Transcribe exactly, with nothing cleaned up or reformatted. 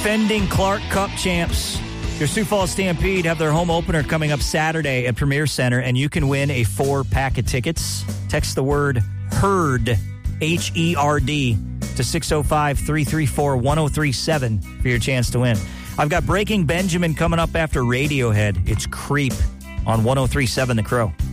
defending Clark Cup champs. Your Sioux Falls Stampede have their home opener coming up Saturday at Premier Center, and you can win a four-pack of tickets. Text the word HERD, H E R D, to six oh five, three three four, one oh three seven for your chance to win. I've got Breaking Benjamin coming up after Radiohead. It's Creep on one oh three seven The Crow.